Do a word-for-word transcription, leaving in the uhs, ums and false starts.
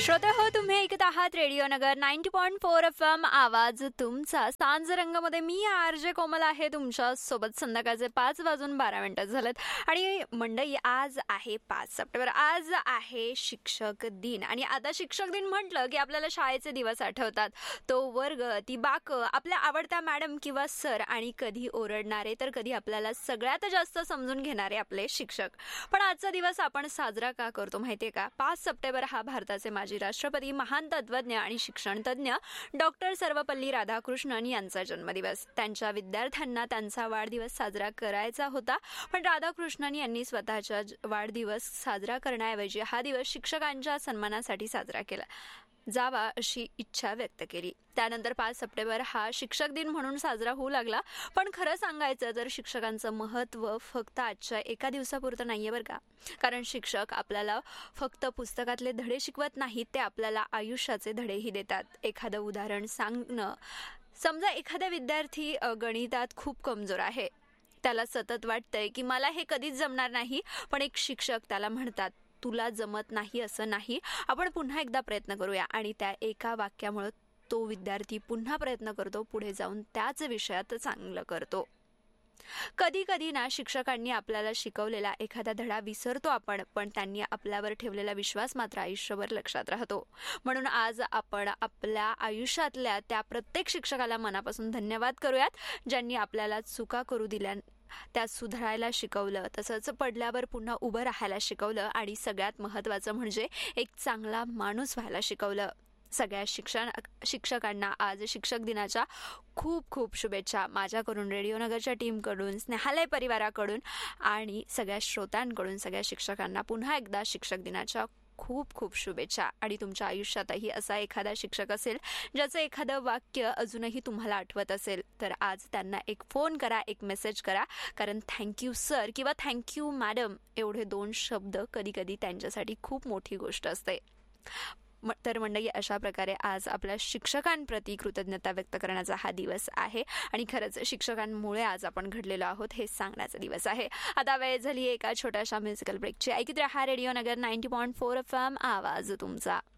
श्रोते हो, तुम्ही ऐकत आहात रेडिओ नगर ninety point four F M. आवाज तुमचा. सांज रंगामध्ये मी आर जे कोमल आहे तुमच्या सोबत. संध्याकाळचे पाच वाजून बारा मिनिटं झालेत आणि मंडळी आज आहे पाच सप्टेंबर. आज आहे शिक्षक दिन. आणि आता शिक्षक दिन म्हटलं की आपल्याला शाळेचे दिवस आठवतात. तो वर्ग, ती बाक, आपल्या आवडत्या मॅडम किंवा सर आणि कधी ओरडणारे तर कधी आपल्याला सगळ्यात जास्त समजून घेणारे आपले शिक्षक. पण आजचा दिवस आपण साजरा का करतो माहितीये का? पाच सप्टेंबर हा भारताचे माजी राष्ट्रपती, महान तत्वज्ञ आणि शिक्षण तज्ञ डॉक्टर सर्वपल्ली राधाकृष्णन यांचा जन्मदिवस. त्यांच्या विद्यार्थ्यांना त्यांचा वाढदिवस साजरा करायचा होता, पण राधाकृष्णन यांनी स्वतःचा वाढदिवस साजरा करण्याऐवजी हा दिवस शिक्षकांच्या सन्मानासाठी साजरा केला जावा अशी इच्छा व्यक्त केली. त्यानंतर पाच सप्टेंबर हा शिक्षक दिन म्हणून साजरा होऊ लागला. पण खरं सांगायचं तर शिक्षकांचं महत्त्व फक्त आजच्या एका दिवसापुरतं नाहीये बरं का. कारण शिक्षक आपल्याला फक्त पुस्तकातले धडे शिकवत नाहीत, ते आपल्याला आयुष्याचे धडेही देतात. एखादं उदाहरण सांगणं, समजा एखादा विद्यार्थी गणितात खूप कमजोर आहे, त्याला सतत वाटतंय की मला हे कधीच जमणार नाही, पण एक शिक्षक त्याला म्हणतात तुला जमत नाही असं नाही, आपण पुन्हा एकदा प्रयत्न करूया. आणि त्या एका वाक्यामुळे तो विद्यार्थी पुन्हा प्रयत्न करतो, पुढे जाऊन त्याच विषयात चांगलं करतो. कधी कधी ना शिक्षकांनी आपल्याला शिकवलेला एखादा धडा विसरतो आपण, पण त्यांनी आपल्यावर ठेवलेला विश्वास मात्र आयुष्यभर लक्षात राहतो. म्हणून आज आपण आपल्या आयुष्यातल्या त्या प्रत्येक शिक्षकाला मनापासून धन्यवाद करूयात, ज्यांनी आपल्याला चुका करू दिल्या, त्या सुधारायला शिकवलं, तसंच पडल्यावर पुन्हा उभं राहायला शिकवलं आणि सगळ्यात महत्त्वाचं म्हणजे एक चांगला माणूस व्हायला शिकवलं. सगळ्या शिक्षण शिक्षकांना आज शिक्षक दिनाच्या खूप खूप शुभेच्छा माझ्याकडून, रेडिओ नगरच्या टीमकडून, स्नेहालय परिवाराकडून आणि सगळ्या श्रोत्यांकडून. सगळ्या शिक्षकांना पुन्हा एकदा शिक्षक दिनाच्या खूप खूप शुभेच्छा. आणि तुमच्या आयुष्यातही असा एखादा शिक्षक असेल ज्याचं एखादं वाक्य अजूनही तुम्हाला आठवत असेल, तर आज त्यांना एक फोन करा, एक मेसेज करा. कारण थँक्यू सर किंवा थँक्यू मॅडम एवढे दोन शब्द कधी कधी त्यांच्यासाठी खूप मोठी गोष्ट असते. तर मंडळी, अशा प्रकारे आज आपल्या शिक्षकांप्रती कृतज्ञता व्यक्त करण्याचा हा दिवस आहे. आणि खरंच शिक्षकांमुळे आज आपण घडलेलो आहोत हे सांगण्याचा दिवस आहे. आता वेळ झाली एका छोट्याशा म्युझिकल ब्रेकची. ऐकत रहा रेडिओ नगर ninety point four F M. आवाज तुमचा.